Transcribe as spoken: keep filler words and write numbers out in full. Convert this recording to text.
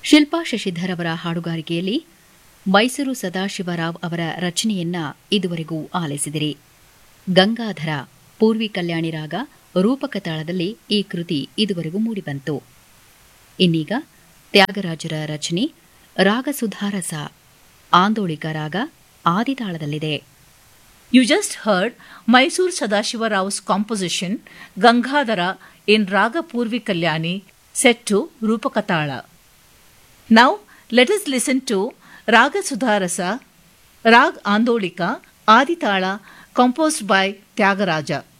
ಶಿಲ್ಪಾ ಶಶಿಧರ್ ಅವರ ಹಾಡುಗಾರಿಕೆಯಲ್ಲಿ ಮೈಸೂರು ಸದಾಶಿವರಾವ್ ಅವರ ರಚನೆಯನ್ನ ಇದುವರೆಗೂ ಆಲಿಸಿದಿರಿ. ಗಂಗಾಧರ ಪೂರ್ವಿ ಕಲ್ಯಾಣಿ ರಾಗ ರೂಪಕ ತಾಳದಲ್ಲಿ ಈ ಕೃತಿ ಇದುವರೆಗೂ ಮೂಡಿಬಂತು. ಇನ್ನೀಗ ತ್ಯಾಗರಾಜರ ರಚನೆ ರಾಗ ಸುಧಾರಸ ಆಂದೋಳಿಕ ರಾಗ ಆದಿತಾಳದಲ್ಲಿದೆ. You just heard Mysore Sadashiva Rao's composition Gangadhara in Raga Purvi Kalyani set to Rupakatala. Now let us listen to Raga Sudharasa, Rag Andolika, Aditala composed by Tyagaraja.